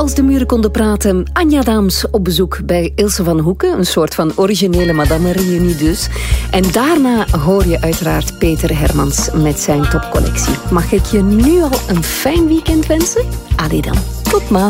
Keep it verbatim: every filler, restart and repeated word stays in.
Als de muren konden praten, Anja Daams op bezoek bij Ilse van Hoeken. Een soort van originele madame-reunie dus. En daarna hoor je uiteraard Peter Hermans met zijn topcollectie. Mag ik je nu al een fijn weekend wensen? Allee dan, tot maandag.